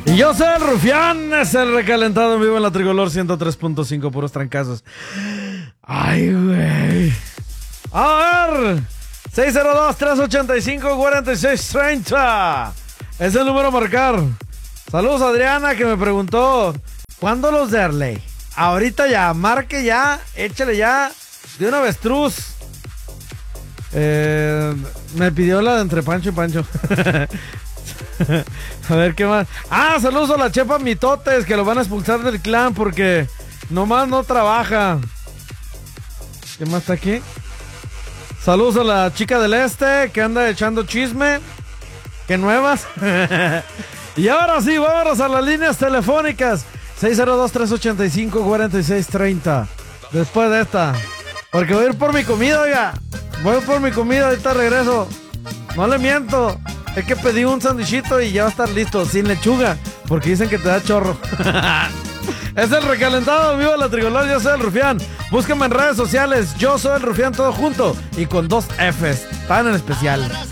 Y yo soy el Rufián, es el recalentado en vivo en la Tricolor 103.5, puros trancazos. Ay, güey. A ver, 602-385-4630. Es el número a marcar. Saludos a Adriana que me preguntó, ¿cuándo los de Arley? Ahorita ya, marque ya, échale ya de un avestruz. Me pidió la de entre Pancho y Pancho. A ver qué más. Saludos a la Chepa Mitotes, que lo van a expulsar del clan porque nomás no trabaja. ¿Qué más está aquí? Saludos a la chica del este que anda echando chisme. ¿Qué nuevas? Y ahora sí, vámonos a las líneas telefónicas. 602-385-4630. Después de esta, porque voy a ir por mi comida, oiga. Voy por mi comida, ahorita regreso. No le miento. Es que pedí un sandwichito y ya va a estar listo, sin lechuga, porque dicen que te da chorro. Es el recalentado, viva la Tricolor, yo soy el Rufián. Búscame en redes sociales, yo soy el Rufián todo junto y con 2 Fs, tan en especial.